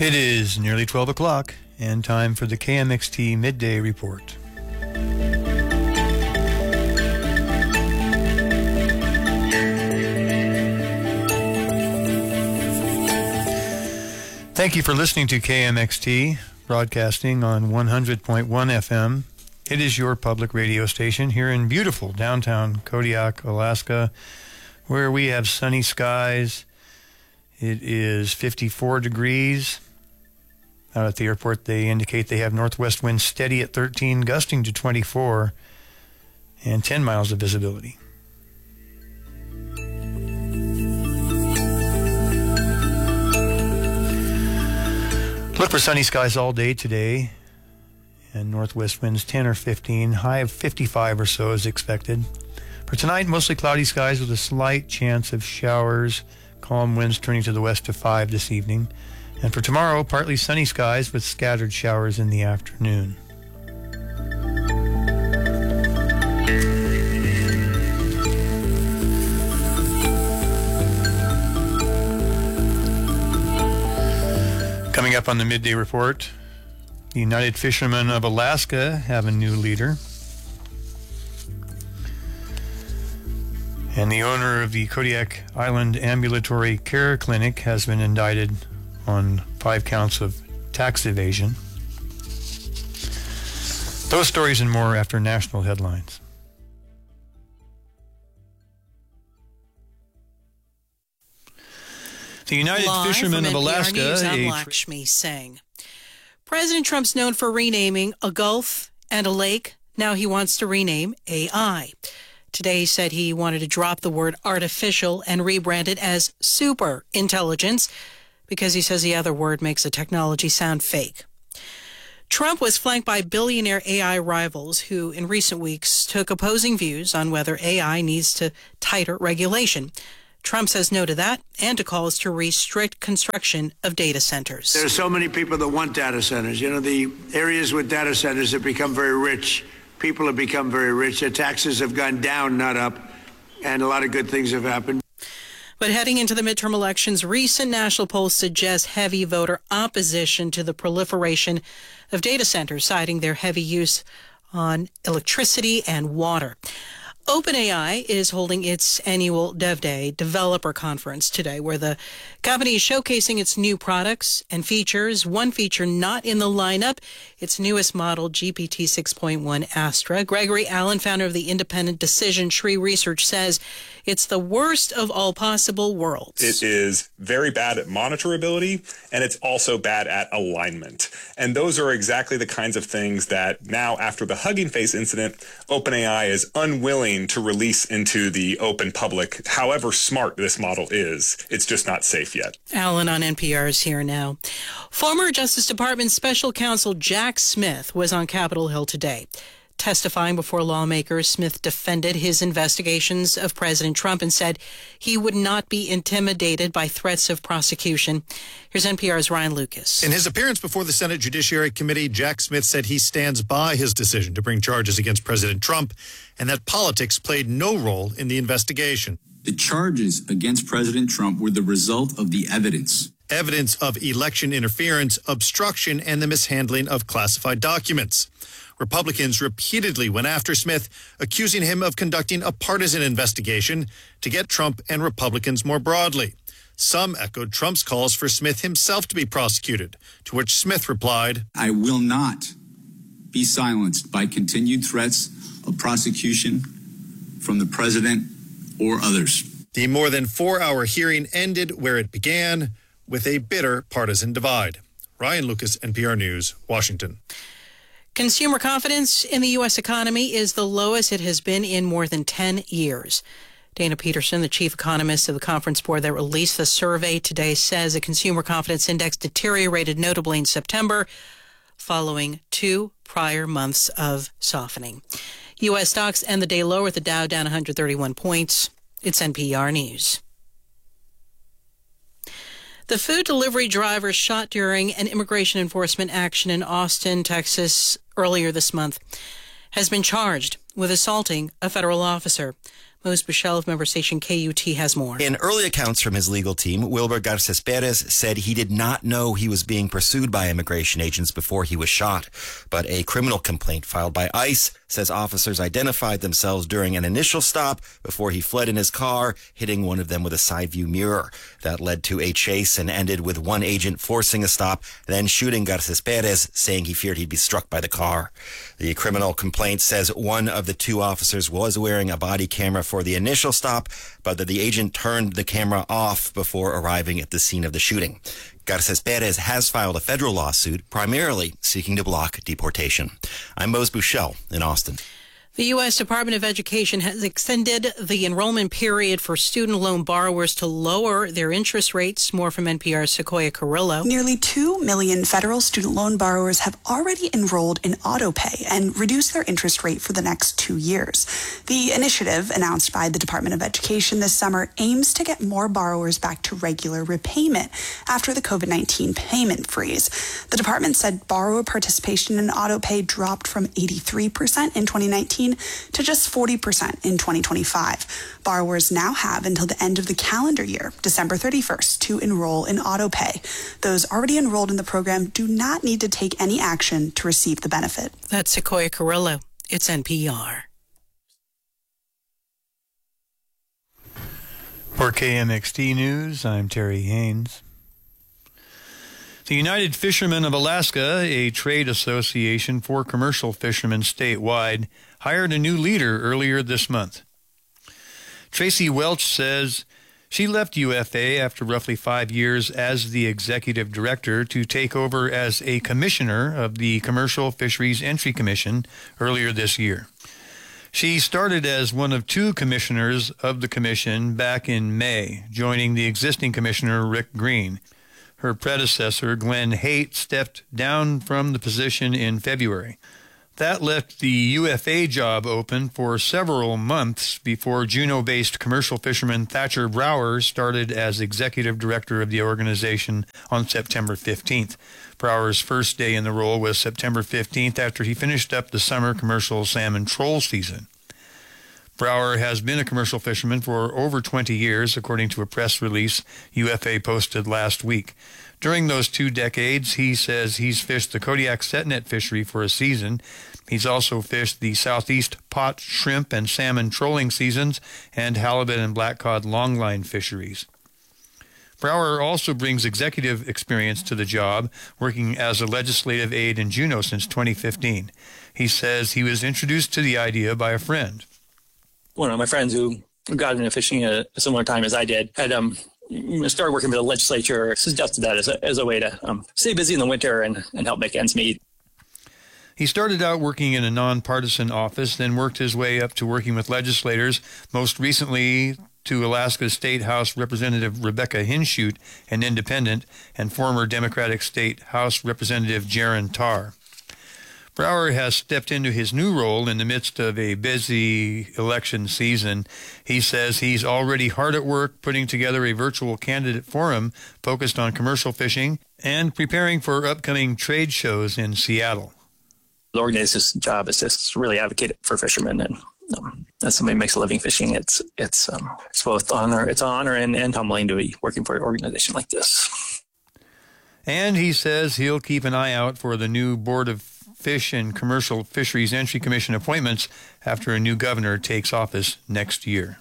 It is nearly 12 o'clock and time for the KMXT Midday Report. Thank you for listening to KMXT, broadcasting on 100.1 FM. It is your public radio station here in beautiful downtown Kodiak, Alaska, where we have sunny skies. It is 54 degrees. Out at the airport, they indicate they have northwest winds steady at 13, gusting to 24, and 10 miles of visibility. Look for sunny skies all day today, and northwest winds 10 or 15, high of 55 or so is expected. For tonight, mostly cloudy skies with a slight chance of showers, calm winds turning to the west to 5 this evening. And for tomorrow, partly sunny skies with scattered showers in the afternoon. Coming up on the Midday Report, the United Fishermen of Alaska have a new leader. And the owner of the Kodiak Island Ambulatory Care Clinic has been indicted on 5 counts of tax evasion. Those stories and more after national headlines. The United Fishermen of Alaska. News, I'm Lakshmi Singh. President Trump's known for renaming a gulf and a lake. Now he wants to rename AI. Today he said he wanted to drop the word artificial and rebrand it as super intelligence because he says the other word makes the technology sound fake. Trump was flanked by billionaire AI rivals who in recent weeks took opposing views on whether AI needs to tighter regulation. Trump says no to that and to calls to restrict construction of data centers. There are so many people that want data centers. You know, the areas with data centers have become very rich. People have become very rich. Their taxes have gone down, not up, and a lot of good things have happened. But heading into the midterm elections, recent national polls suggest heavy voter opposition to the proliferation of data centers, citing their heavy use on electricity and water. OpenAI is holding its annual Dev Day developer conference today, where the company is showcasing its new products and features. One feature not in the lineup, its newest model, GPT 6.1 Astra. Gregory Allen, founder of the independent Decision Tree Research, says it's the worst of all possible worlds. It is very bad at monitorability, and it's also bad at alignment. And those are exactly the kinds of things that now, after the Hugging Face incident, OpenAI is unwilling to release into the open public. However smart this model is, it's just not safe yet. Allen on NPR is here now. Former Justice Department Special Counsel Jack Smith was on Capitol Hill today. Testifying before lawmakers, Smith defended his investigations of President Trump and said he would not be intimidated by threats of prosecution. Here's NPR's Ryan Lucas. In his appearance before the Senate Judiciary Committee, Jack Smith said he stands by his decision to bring charges against President Trump and that politics played no role in the investigation. The charges against President Trump were the result of the evidence. Evidence of election interference, obstruction, and the mishandling of classified documents. Republicans repeatedly went after Smith, accusing him of conducting a partisan investigation to get Trump and Republicans more broadly. Some echoed Trump's calls for Smith himself to be prosecuted, to which Smith replied, "I will not be silenced by continued threats of prosecution from the president or others." The more than 4-hour hearing ended where it began, with a bitter partisan divide. Ryan Lucas, NPR News, Washington. Consumer confidence in the U.S. economy is the lowest it has been in more than 10 years. Dana Peterson, the chief economist of the conference board that released the survey today, says the consumer confidence index deteriorated notably in September, following 2 prior months of softening. U.S. stocks end the day lower with the Dow down 131 points. It's NPR News. The food delivery driver shot during an immigration enforcement action in Austin, Texas, earlier this month, has been charged with assaulting a federal officer. Mose Bichelle of member station KUT has more. In early accounts from his legal team, Wilber Garces Perez said he did not know he was being pursued by immigration agents before he was shot. But a criminal complaint filed by ICE says officers identified themselves during an initial stop before he fled in his car, hitting one of them with a side view mirror. That led to a chase and ended with one agent forcing a stop, then shooting Garces Perez, saying he feared he'd be struck by the car. The criminal complaint says one of the two officers was wearing a body camera for the initial stop, but that the agent turned the camera off before arriving at the scene of the shooting. Garces Perez has filed a federal lawsuit, primarily seeking to block deportation. I'm Mose Bichelle in Austin. The U.S. Department of Education has extended the enrollment period for student loan borrowers to lower their interest rates. More from NPR's Sequoia Carrillo. Nearly 2 million federal student loan borrowers have already enrolled in AutoPay and reduced their interest rate for the next 2 years. The initiative, announced by the Department of Education this summer, aims to get more borrowers back to regular repayment after the COVID-19 payment freeze. The department said borrower participation in AutoPay dropped from 83% in 2019 to just 40% in 2025. Borrowers now have until the end of the calendar year, December 31st, to enroll in AutoPay. Those already enrolled in the program do not need to take any action to receive the benefit. That's Sequoia Carrillo. It's NPR. For KMXT News, I'm Terry Haynes. The United Fishermen of Alaska, a trade association for commercial fishermen statewide, hired a new leader earlier this month. Tracy Welch says she left UFA after roughly 5 years as the executive director to take over as a commissioner of the Commercial Fisheries Entry Commission earlier this year. She started as one of 2 commissioners of the commission back in May, joining the existing commissioner, Rick Green. Her predecessor, Glenn Haight, stepped down from the position in February. That left the UFA job open for several months before Juneau-based commercial fisherman Thatcher Brower started as executive director of the organization on September 15th. Brower's first day in the role was September 15th after he finished up the summer commercial salmon troll season. Brower has been a commercial fisherman for over 20 years, according to a press release UFA posted last week. During those 2 decades, he says he's fished the Kodiak setnet fishery for a season. He's also fished the southeast pot, shrimp, and salmon trolling seasons and halibut and black cod longline fisheries. Brower also brings executive experience to the job, working as a legislative aide in Juneau since 2015. He says he was introduced to the idea by a friend. One of my friends who got into fishing at a similar time as I did had started working for the legislature, suggested that as a way to stay busy in the winter and help make ends meet. He started out working in a nonpartisan office, then worked his way up to working with legislators, most recently to Alaska State House Representative Rebecca Hinshoot, an independent, and former Democratic State House Representative Jaron Tarr. Brower has stepped into his new role in the midst of a busy election season. He says he's already hard at work putting together a virtual candidate forum focused on commercial fishing and preparing for upcoming trade shows in Seattle. The organization's job is just really advocate for fishermen, and as somebody who makes a living fishing, it's both honor. It's an honor and humbling to be working for an organization like this. And he says he'll keep an eye out for the new Board of Fish and Commercial Fisheries Entry Commission appointments after a new governor takes office next year.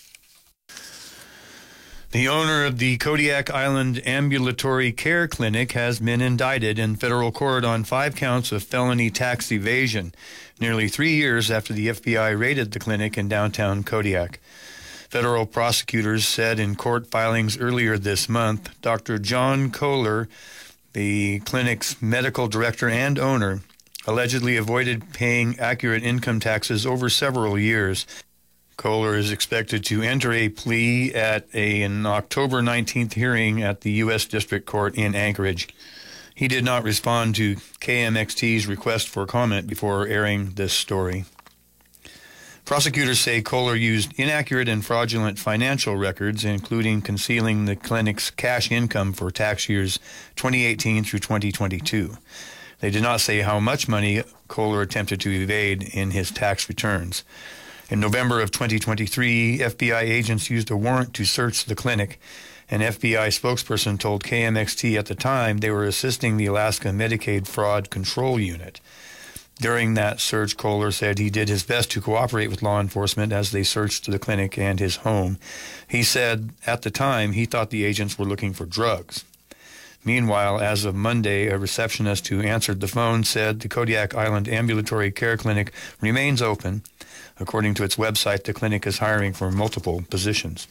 The owner of the Kodiak Island Ambulatory Care Clinic has been indicted in federal court on 5 counts of felony tax evasion, nearly 3 years after the FBI raided the clinic in downtown Kodiak. Federal prosecutors said in court filings earlier this month, Dr. John Kohler, the clinic's medical director and owner, allegedly avoided paying accurate income taxes over several years. Kohler is expected to enter a plea at an October 19th hearing at the U.S. District Court in Anchorage. He did not respond to KMXT's request for comment before airing this story. Prosecutors say Kohler used inaccurate and fraudulent financial records, including concealing the clinic's cash income for tax years 2018 through 2022. They did not say how much money Kohler attempted to evade in his tax returns. In November of 2023, FBI agents used a warrant to search the clinic. An FBI spokesperson told KMXT at the time they were assisting the Alaska Medicaid Fraud Control Unit. During that search, Kohler said he did his best to cooperate with law enforcement as they searched the clinic and his home. He said at the time he thought the agents were looking for drugs. Meanwhile, as of Monday, a receptionist who answered the phone said the Kodiak Island Ambulatory Care Clinic remains open. According to its website, the clinic is hiring for multiple positions.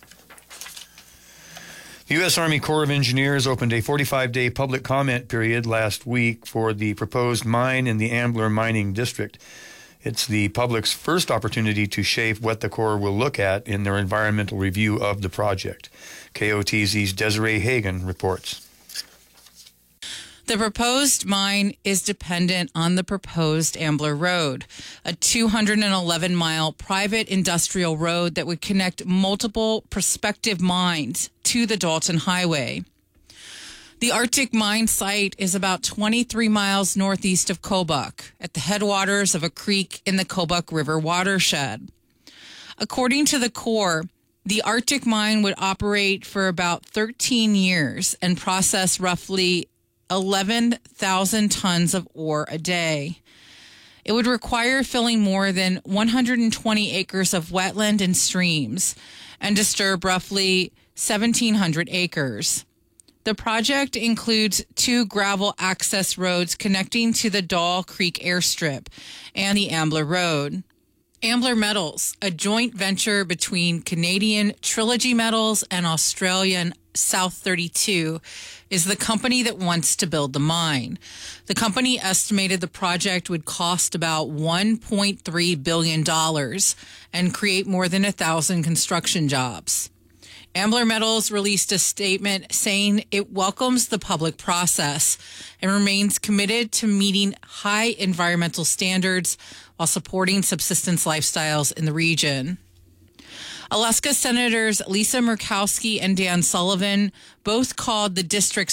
The U.S. Army Corps of Engineers opened a 45-day public comment period last week for the proposed mine in the Ambler Mining District. It's the public's first opportunity to shape what the Corps will look at in their environmental review of the project. KOTZ's Desiree Hagen reports. The proposed mine is dependent on the proposed Ambler Road, a 211-mile private industrial road that would connect multiple prospective mines to the Dalton Highway. The Arctic mine site is about 23 miles northeast of Kobuk, at the headwaters of a creek in the Kobuk River watershed. According to the Corps, the Arctic mine would operate for about 13 years and process roughly 11,000 tons of ore a day. It would require filling more than 120 acres of wetland and streams and disturb roughly 1,700 acres. The project includes 2 gravel access roads connecting to the Doll Creek airstrip and the Ambler Road. Ambler Metals, a joint venture between Canadian Trilogy Metals and Australian South 32, is the company that wants to build the mine. The company estimated the project would cost about $1.3 billion and create more than 1,000 construction jobs. Ambler Metals released a statement saying it welcomes the public process and remains committed to meeting high environmental standards while supporting subsistence lifestyles in the region. Alaska Senators Lisa Murkowski and Dan Sullivan both called the district's